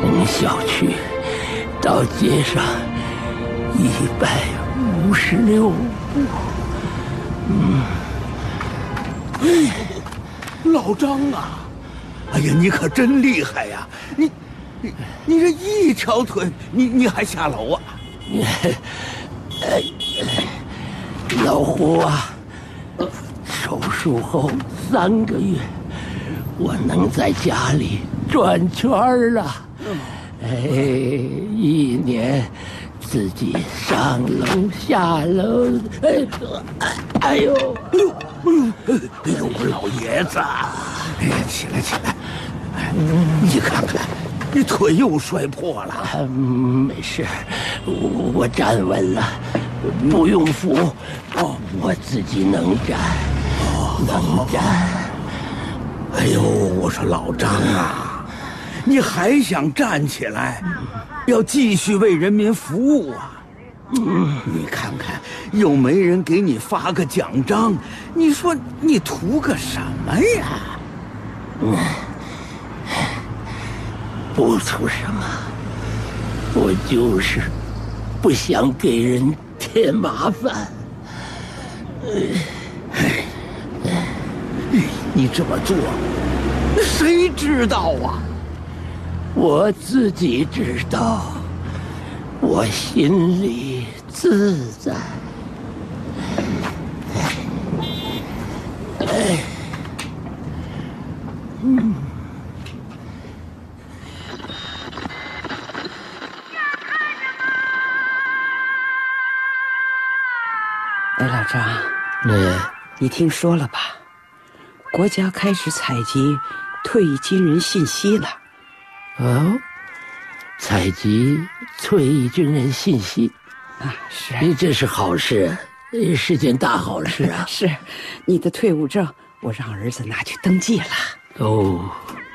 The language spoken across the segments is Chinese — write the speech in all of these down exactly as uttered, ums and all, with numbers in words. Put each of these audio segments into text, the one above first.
从小区到街上一百五十六步。嗯， 哎，老张啊，哎呀，你可真厉害呀！你，你，你这一条腿，你你还下楼啊？ 哎，老胡啊，手术后三个月，我能在家里转圈了。哎，一年自己上楼下楼，哎，哎呦， 哎呦，哎呦，哎呦，我老爷子，哎呀，起来起来，哎，你看看，你腿又摔破了。 嗯，没事，我我站稳了，不用扶，哦，我自己能站，能站。 哎呦，我说老张啊，你还想站起来，要继续为人民服务啊！嗯，你看看，又没人给你发个奖章，你说你图个什么呀？ 嗯，不图什么，我就是不想给人添麻烦。 哎，你这么做，谁知道啊？ 我自己知道，我心里自在。哎，嗯。 哎，老张， 嗯， 你听说了吧？国家开始采集退役军人信息了。 哦，采集退役军人信息啊，是， 这是好事，是件大好事啊！ 是，你的退伍证我让儿子拿去登记了。 哦，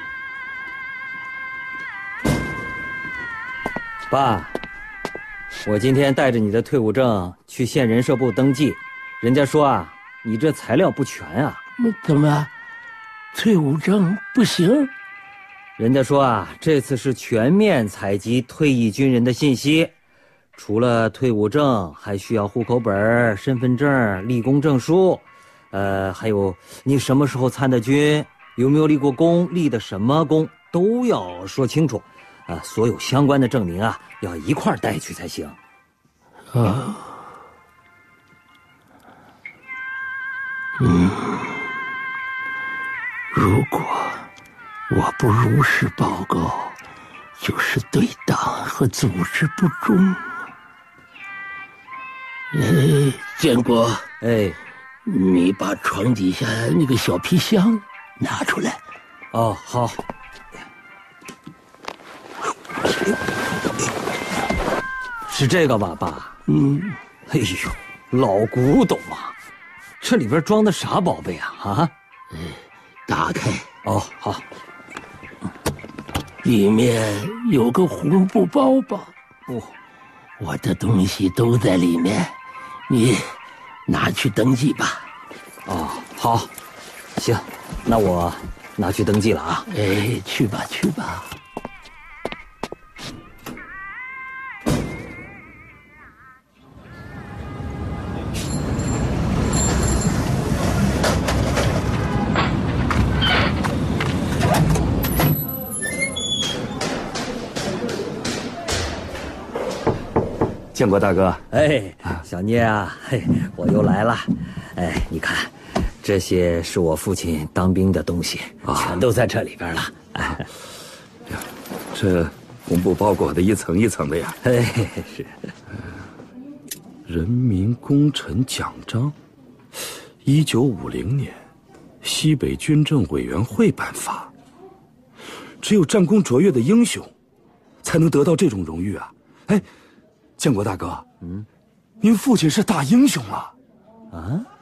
爸，我今天带着你的退伍证去县人社部登记，人家说啊，你这材料不全啊。 那怎么，退伍证不行？ 人家说啊，这次是全面采集退役军人的信息，除了退伍证，还需要户口本、身份证、立功证书，呃，还有你什么时候参的军，有没有立过功，立的什么功，都要说清楚。啊，所有相关的证明啊，要一块带去才行。 啊，嗯，如果我不如实报告，就是对党和组织不忠。哎，建国， 哎， 你把床底下那个小皮箱拿出来。 哦，好。是这个吧，爸？ 嗯。 哎呦，老古董啊！这里边装的啥宝贝啊？啊？ 哎，打开。 哦，好。 里面有个红布包包。 哦， 我的东西都在里面，你拿去登记吧。 哦，好，行，那我拿去登记了啊。 哎，去吧，去吧。 建国大哥， 哎，小聂啊，嘿，我又来了。哎，你看，这些是我父亲当兵的东西，啊、全都在这里边了。哎， 这红布包裹的一层一层的呀。 嘿，是。 人民功臣奖章，一九五零年，西北军政委员会颁发。只有战功卓越的英雄，才能得到这种荣誉啊！哎。建国大哥，嗯，您父亲是大英雄啊！ 啊？